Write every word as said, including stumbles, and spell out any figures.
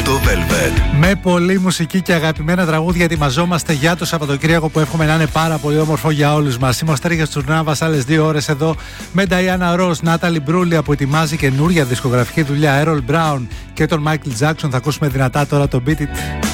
το Velvet. Με πολλή μουσική και αγαπημένα τραγούδια ετοιμαζόμαστε για το Σαββατοκύριακο που εύχομαι να είναι πάρα πολύ όμορφο για όλους μας. Είμαστε Ρίγας Τσουρνάβας, άλλες δύο ώρες εδώ με Diana Ross, Νάταλι Μπρούλια που ετοιμάζει καινούρια δισκογραφική δουλειά, Errol Brown και τον Michael Jackson. Θα ακούσουμε δυνατά τώρα το Beat It.